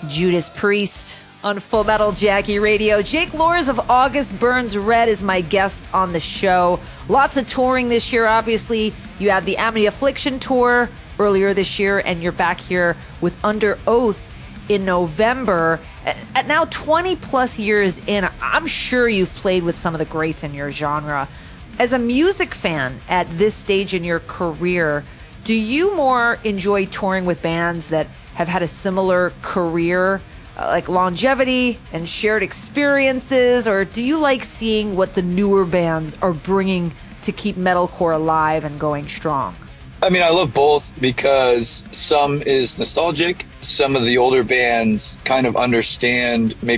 Judas Priest on Full Metal Jackie Radio. Jake Lors of August Burns Red is my guest on the show. Lots of touring this year, obviously. You had the Amity Affliction tour earlier this year, and you're back here with Under Oath in November. At now 20 plus years in, I'm sure you've played with some of the greats in your genre. As a music fan at this stage in your career, do you more enjoy touring with bands that have had a similar career, like longevity and shared experiences, or do you like seeing what the newer bands are bringing to keep metalcore alive and going strong? I mean, I love both because some is nostalgic. Some of the older bands kind of understand maybe